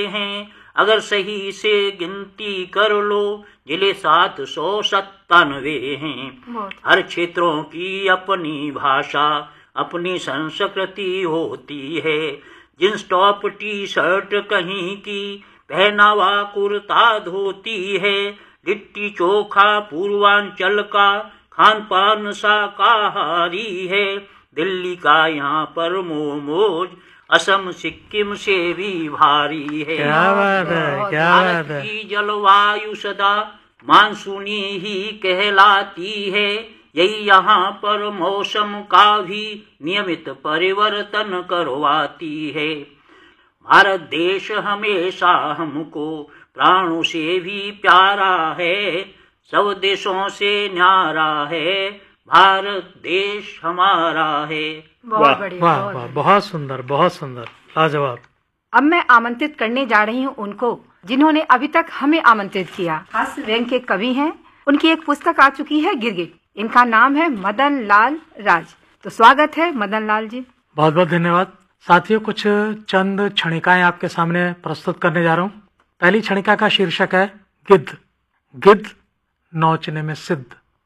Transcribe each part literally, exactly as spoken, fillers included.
हैं, अगर सही से गिनती कर लो जिले सात सौ सत्तानवे हैं। हर क्षेत्रों की अपनी भाषा अपनी संस्कृति होती है। जींस टॉप टी शर्ट कहीं की, पहनावा कुर्ता धोती है। लिट्टी चोखा पूर्वांचल का, खान पान शाकाहारी है। दिल्ली का यहाँ पर मोमोज असम सिक्किम से भी भारी है। क्या बात है, क्या बात है। की जलवायु सदा मानसूनी ही कहलाती है। यही यहाँ पर मौसम का भी नियमित परिवर्तन करवाती है। भारत देश हमेशा हमको प्राणों से भी प्यारा है। सब देशों से न्यारा है, भारत देश हमारा है। बहुत बढ़िया, वाह वाह, बहुत सुंदर, बहुत सुंदर, लाजवाब। अब मैं आमंत्रित करने जा रही हूँ उनको जिन्होंने अभी तक हमें आमंत्रित किया। हास्य व्यंग के कवि हैं। उनकी एक पुस्तक आ चुकी है, गिरगिट। इनका नाम है मदन लाल राज। तो स्वागत है मदन लाल जी। बहुत बहुत धन्यवाद। साथियों, कुछ चंद क्षणिकाएं आपके सामने प्रस्तुत करने जा रहा हूँ। पहली क्षणिका का शीर्षक है गिद्ध। गिद्ध नौचने में सिद्ध।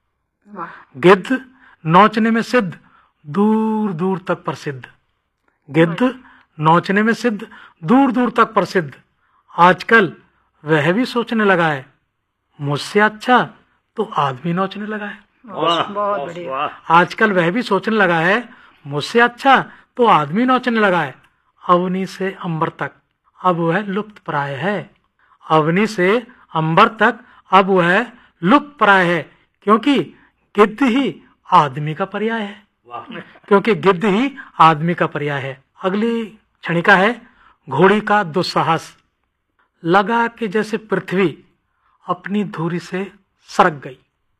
गिद्ध नौचने में सिद्ध, दूर दूर तक प्रसिद्ध। गिद्ध नौचने में सिद्ध, दूर दूर तक प्रसिद्ध। आजकल वह भी सोचने लगा है, मुझसे अच्छा तो आदमी नौचने लगा है। बहुत बढ़िया। आजकल वह भी सोचने लगा है, मुझसे अच्छा तो आदमी नौचने लगा है। अवनी से अंबर तक अब वह लुप्त प्राय है। अवनी से अंबर तक अब वह लुप्त प्राय है, क्योंकि गिद्ध ही आदमी का पर्याय है। क्योंकि गिद्ध ही आदमी का पर्याय है। अगली क्षणिका है घोड़ी का दुस्साहस। लगा कि जैसे पृथ्वी अपनी धुरी से सरक गई।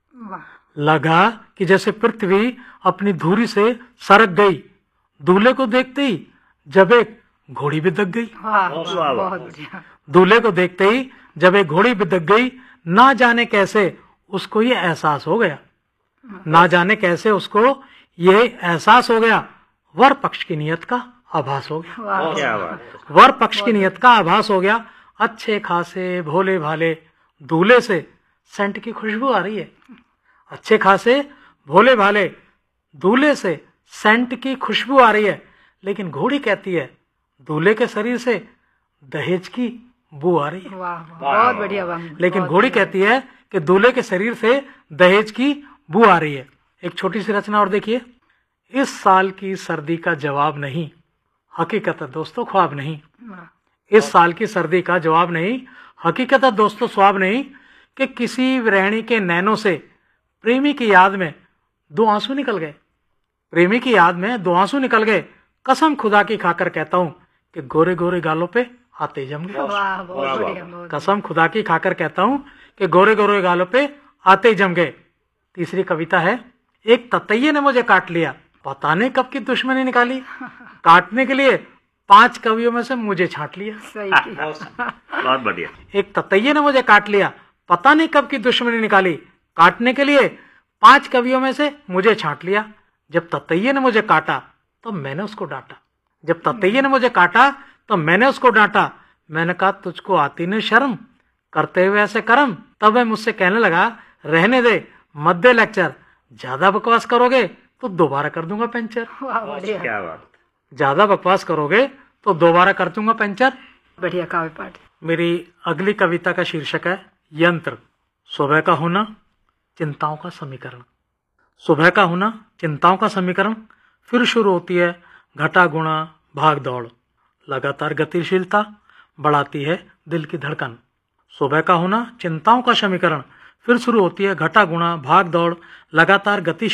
लगा कि जैसे पृथ्वी अपनी धुरी से सरक गई। दूल्हे को देखते ही जब एक घोड़ी भी दब गई। दूल्हे को देखते ही जब एक घोड़ी भी दब गई, ना जाने कैसे उसको ये एहसास हो गया। ना जाने कैसे उसको ये एहसास हो गया। वर पक्ष की नियत का आभास हो गया। वर पक्ष की नियत का आभास हो गया। अच्छे खासे भोले भाले दूल्हे से सेंट की खुशबू आ रही है। अच्छे खासे भोले भाले दूल्हे से सेंट की खुशबू आ रही है। लेकिन घोड़ी कहती है दूल्हे के शरीर से दहेज की बू आ रही है। वाह, बहुत बढ़िया। लेकिन घोड़ी कहती है कि दूल्हे के शरीर से दहेज की बू आ रही है। एक छोटी सी रचना और देखिए। इस साल की सर्दी का जवाब नहीं, हकीकत है दोस्तों ख्वाब नहीं। इस साल की सर्दी का जवाब नहीं, हकीकत है दोस्तों ख्वाब नहीं, कि किसी विरहणी के नैनों से प्रेमी की याद में दो आंसू निकल गए। प्रेमी की याद में दो आंसू निकल गए। कसम खुदा की खाकर कहता हूं कि गोरे गोरे गालों पे आते जम गए। कसम खुदा की खाकर कहता हूं कि गोरे गोरे गालों पे आते जम गए। तीसरी कविता है एक ततैये ने मुझे काट लिया, पता नहीं कब की दुश्मनी निकाली। काटने के लिए पांच कवियों में से मुझे छांट लिया। बहुत बढ़िया। एक ततैये ने मुझे काट लिया, पता नहीं कब की दुश्मनी निकाली। काटने के लिए पांच कवियों में से मुझे छांट लिया। जब ततैये ने मुझे काटा तो मैंने उसको डांटा। जब ततैये ने मुझे काटा तो मैंने उसको डांटा। मैंने कहा तुझको आती नहीं शर्म, करते हुए ऐसे कर्म। तब वह मुझसे कहने लगा रहने दे, मत दे लेक्चर, ज्यादा बकवास करोगे तो दोबारा कर दूंगा पंचर। क्या बात। ज्यादा बकवास करोगे तो दोबारा कर दूंगा पंचर। बढ़िया काव्य पाठ। मेरी अगली कविता का शीर्षक है यंत्र। सुबह का होना चिंताओं का समीकरण। सुबह का होना चिंताओं का समीकरण। फिर शुरू होती है घटा गुणा भाग दौड़। लगातार गतिशीलता बढ़ाती है दिल की धड़कन। सुबह का होना चिंताओं का समीकरण। फिर शुरू होती है घटा गुणा भाग दौड़। लगातार गति